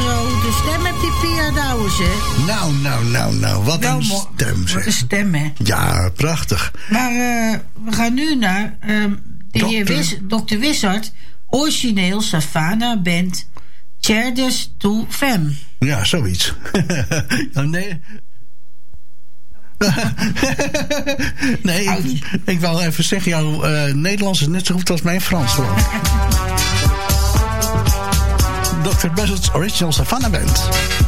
rode stem heb die Pia Douwes, hè? Nou, wat een stem, zeg. Wat een stem, hè? Ja, prachtig. Maar we gaan nu naar de heer Dr. Wizard, origineel Savannah Band, Chardes to Femme. Ja, zoiets. Nee... nee, ik wou even zeggen, jouw Nederlands is net zo goed als mijn Frans. Dr. Buzzard's Original Savannah Band.